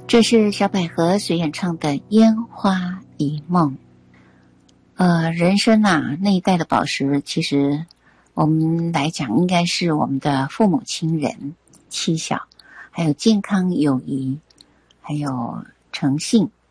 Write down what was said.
这是小百合所演唱的《烟花一梦》。人生啊，那一代的宝石，其实我们来讲，应该是我们的父母亲人、妻小，还有健康、友谊，还有诚信，